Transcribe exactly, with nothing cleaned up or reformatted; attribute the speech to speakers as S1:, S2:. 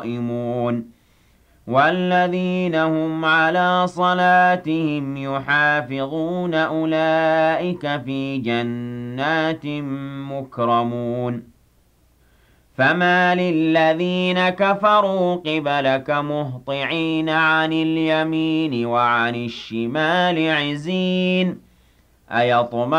S1: قائمون والذين هم على صلاتهم يحافظون أولئك في جنات مكرمون فما للذين كفروا قبلك مهطعين عن اليمين وعن الشمال عزين أيطمع